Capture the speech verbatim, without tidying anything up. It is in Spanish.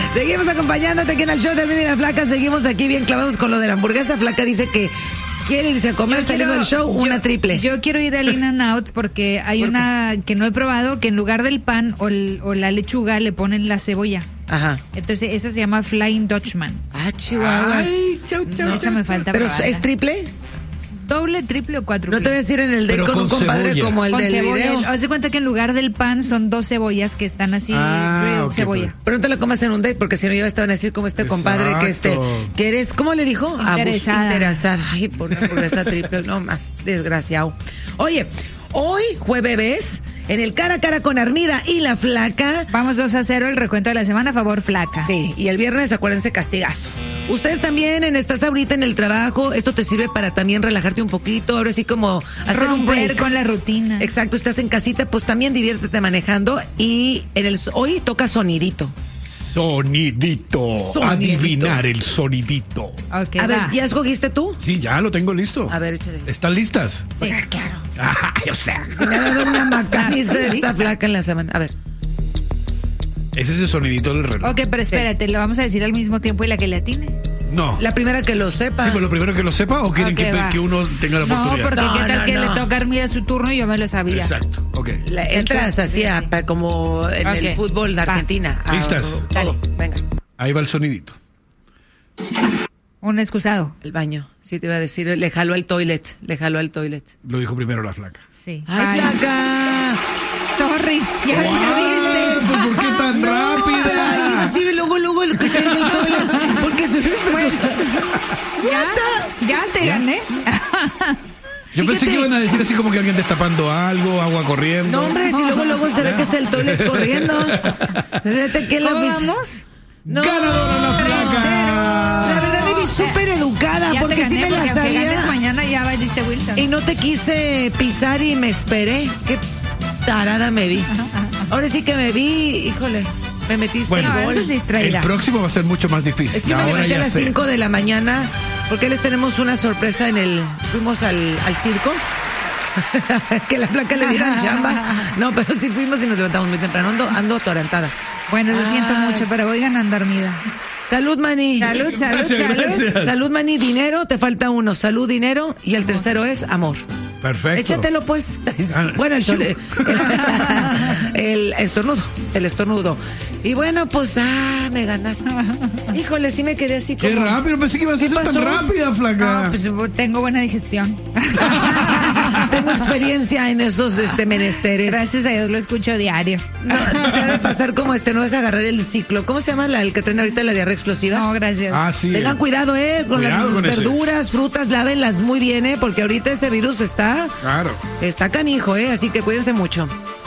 Seguimos acompañándote aquí en el show de Alvin y la Flaca. Seguimos aquí bien clavados con lo de la hamburguesa. Flaca dice que quiere irse a comer, saliendo del show, yo, una triple. Yo quiero ir al In-N-Out porque hay ¿Por una qué? que no he probado, que en lugar del pan o, el, o la lechuga le ponen la cebolla. Ajá. Entonces esa se llama Flying Dutchman. Ah, chihuahuas. Ay, chau, chau, no, esa chau, me falta ¿Pero probarla. es triple? Doble, triple o cuatro. No te voy a decir en el de con, con un compadre cebolla. Como el con del cebolla. video. Haz de cuenta que en lugar del pan son dos cebollas que están así, ah, grilled okay, cebolla. Pero no te lo comas en un date, porque si no ya estaban a decir como este Exacto. compadre que este, que eres, ¿cómo le dijo? Interesada. Abus, interesada. Ay, por una hamburguesa triple, no más, desgraciado. Oye, hoy, jueves, en el cara a cara con Armida y la Flaca. Vamos dos a cero el recuento de la semana a favor Flaca. Sí, y el viernes, acuérdense, castigazo. Ustedes también, en estás ahorita en el trabajo, esto te sirve para también relajarte un poquito, ahora sí como hacer Romper un break con la rutina. Exacto, estás en casita, pues también diviértete manejando y en el hoy toca sonidito. Sonidito. sonidito. Adivinar el sonidito. Okay, a va. ver, ¿ya escogiste tú? Sí, ya lo tengo listo. A ver, échale. ¿Están listas? Sí, claro. Ay, o sea. Se me ha dado una macaniza de esta Flaca en la semana. A ver. Ese es el sonidito del reloj. Ok, pero espérate, sí. ¿Lo vamos a decir al mismo tiempo y la que le atine? No. La primera que lo sepa. Sí, pues lo primero que lo sepa o quieren okay, que, que uno tenga la no, oportunidad. Porque no, qué tal no, que no. le toca a Armida su turno y yo me lo sabía. Exacto, ok. La, entras así a, pa, como en okay. el fútbol de Argentina. Va. ¿Listas? A, todo. Venga. Ahí va el sonidito. Un excusado. El baño. Sí, te iba a decir, le jaló al toilet. Le jaló al toilet. Lo dijo primero la Flaca. Sí. ¡Ay, Flaca! Sorry. Ya wow, viste. ¿Por qué tan no, rápida? Ay, sí, luego, luego el que cae en el toilet. Porque su... pues, ya, ya te ¿Ya? gané. Yo pensé que iban a decir así como que alguien destapando algo, agua corriendo. No, hombre, si luego, luego se ve que es el toilet corriendo. Fíjate que ¿Cómo la vamos? No. ¡Ganadora la Flaca! La verdad me vi súper educada ya porque gané, sí me la sabía. Mañana ya valiste Wilson. Y no te quise pisar y me esperé. Qué tarada me vi. Ajá, ajá. Ahora sí que me vi, híjole, me metiste bueno, el gol. El próximo va a ser mucho más difícil. Es que me Ahora levanté a las sé. cinco de la mañana porque les tenemos una sorpresa en el... Fuimos al, al circo. Que la Flaca le dieran chamba. No, pero sí fuimos y nos levantamos muy temprano. Ando, ando atorantada. Bueno, lo Ay. siento mucho, pero voy ganando, Armida. Salud, Mani. Salud, salud, gracias, salud. Gracias. Salud, Mani, dinero, te falta uno. Salud, dinero, y el tercero es amor. Perfecto. Échatelo, pues. Bueno, el, el, el, el estornudo, el estornudo. Y bueno, pues, ah, me ganaste. Híjole, sí me quedé así como... Qué rápido, pensé que ibas a ser tan rápida, Flaca. No, pues tengo buena digestión. Tengo experiencia en esos este, menesteres. Gracias a Dios lo escucho diario. No, te debe pasar como este, no es agarrar el ciclo. ¿Cómo se llama la, el que traen ahorita la diarrea explosiva? No, gracias. Ah, sí. Tengan cuidado, eh, con Cuidado las con verduras, ese. frutas, lávenlas muy bien, eh, porque ahorita ese virus está... Claro. Está canijo, eh, así que cuídense mucho.